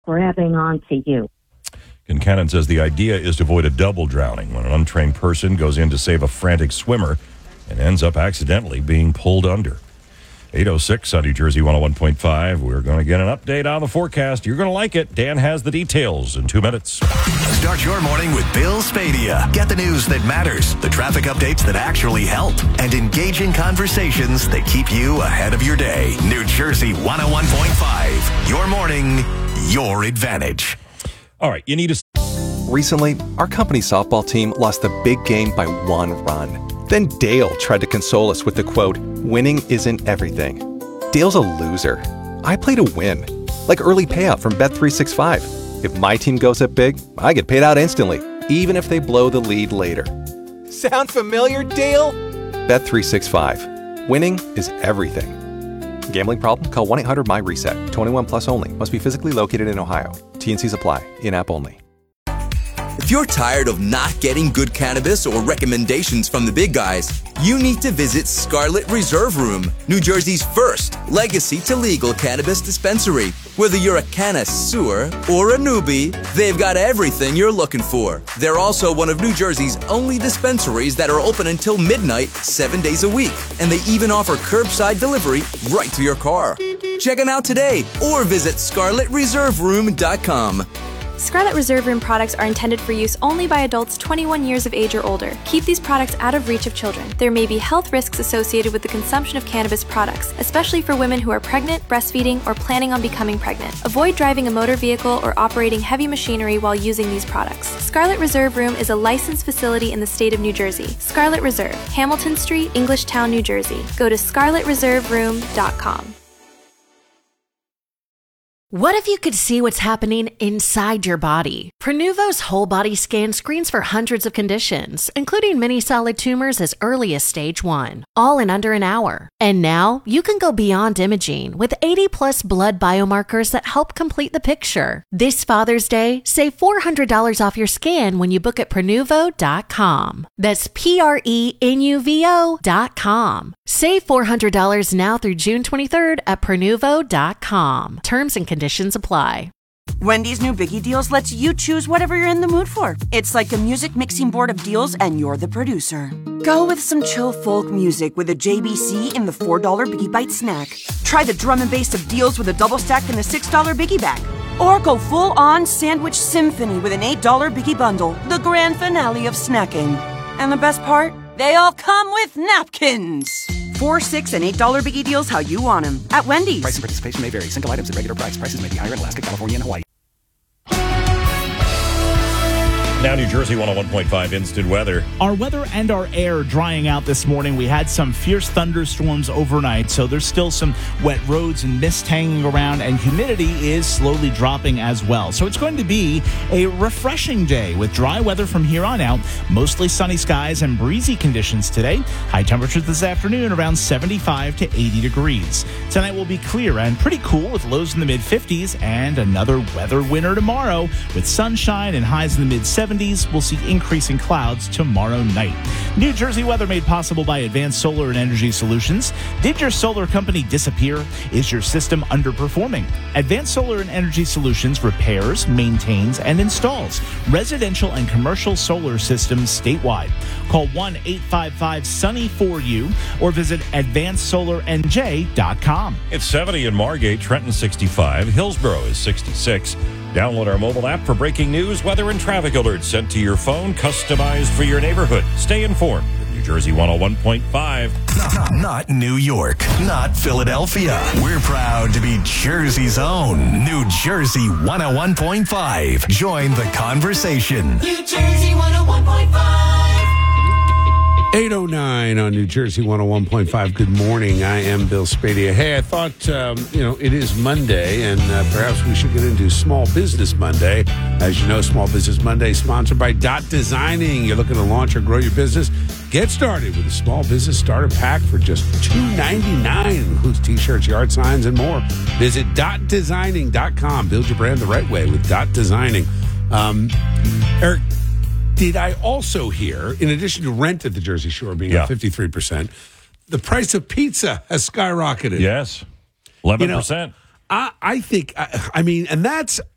grabbing onto you. Kincannon says the idea is to avoid a double drowning when an untrained person goes in to save a frantic swimmer and ends up accidentally being pulled under. 8:06 on New Jersey 101.5. We're going to get an update on the forecast. You're going to like it. Dan has the details in 2 minutes. Start your morning with Bill Spadia. Get the news that matters, the traffic updates that actually help, and engaging conversations that keep you ahead of your day. New Jersey 101.5. Your morning, your advantage. All right, you need to... Recently, our company softball team lost the big game by 1 run. Then Dale tried to console us with the quote, "Winning isn't everything." Dale's a loser. I play to win. Like early payout from Bet365. If my team goes up big, I get paid out instantly, even if they blow the lead later. Sound familiar, Dale? Bet365. Winning is everything. Gambling problem? Call 1-800-MY-RESET. 21 plus only. Must be physically located in Ohio. T&Cs apply. In-app only. If you're tired of not getting good cannabis or recommendations from the big guys, you need to visit Scarlet Reserve Room, New Jersey's first legacy to legal cannabis dispensary. Whether you're a connoisseur or a newbie, they've got everything you're looking for. They're also one of New Jersey's only dispensaries that are open until midnight, 7 days a week. And they even offer curbside delivery right to your car. Check them out today or visit ScarletReserveRoom.com. Scarlet Reserve Room products are intended for use only by adults 21 years of age or older. Keep these products out of reach of children. There may be health risks associated with the consumption of cannabis products, especially for women who are pregnant, breastfeeding, or planning on becoming pregnant. Avoid driving a motor vehicle or operating heavy machinery while using these products. Scarlet Reserve Room is a licensed facility in the state of New Jersey. Scarlet Reserve, Hamilton Street, Englishtown, New Jersey. Go to ScarletReserveRoom.com. What if you could see what's happening inside your body? Prenuvo's whole body scan screens for hundreds of conditions, including many solid tumors as early as stage 1, all in under an hour. And now you can go beyond imaging with 80 plus blood biomarkers that help complete the picture. This Father's Day, save $400 off your scan when you book at Prenuvo.com. That's Prenuvo.com. Save $400 now through June 23rd at Prenuvo.com. Terms and conditions apply. Wendy's new Biggie Deals lets you choose whatever you're in the mood for. It's like a music mixing board of deals and you're the producer. Go with some chill folk music with a JBC in the $4 Biggie Bite snack. Try the drum and bass of deals with a double stack in the $6 Biggie Bag. Or go full-on sandwich symphony with an $8 Biggie Bundle, the grand finale of snacking. And the best part? They all come with napkins. $4, $6, and $8 Biggie Deals how you want them at Wendy's. Price and participation may vary. Single items at regular price. Prices may be higher in Alaska, California, and Hawaii. Now New Jersey 101.5 instant weather. Our weather and our air drying out this morning. We had some fierce thunderstorms overnight, so there's still some wet roads and mist hanging around, and humidity is slowly dropping as well. So it's going to be a refreshing day with dry weather from here on out. Mostly sunny skies and breezy conditions today. High temperatures this afternoon around 75 to 80 degrees. Tonight will be clear and pretty cool with lows in the mid-50s, and another weather winner tomorrow with sunshine and highs in the mid-70s. We'll see increasing clouds tomorrow night. New Jersey weather made possible by Advanced Solar and Energy Solutions. Did your solar company disappear? Is your system underperforming? Advanced Solar and Energy Solutions repairs, maintains, and installs residential and commercial solar systems statewide. Call 1-855-SUNNY-4U or visit AdvancedSolarNJ.com. It's 70 in Margate, Trenton 65, Hillsborough is 66. Download our mobile app for breaking news, weather, and traffic alerts sent to your phone, customized for your neighborhood. Stay informed with New Jersey 101.5. Not New York, not Philadelphia. We're proud to be Jersey's own New Jersey 101.5. Join the conversation. New Jersey 101.5. 8:09 on New Jersey 101.5. Good morning. I am Bill Spadia. Hey, I thought, it is Monday, and perhaps we should get into Small Business Monday. As you know, Small Business Monday is sponsored by Dot Designing. You're looking to launch or grow your business? Get started with a Small Business Starter Pack for just $2.99. It includes T-shirts, yard signs, and more. Visit dotdesigning.com. Build your brand the right way with Dot Designing. Eric, did I also hear, in addition to rent at the Jersey Shore being up 53%, the price of pizza has skyrocketed? Yes, 11%. I think, and that's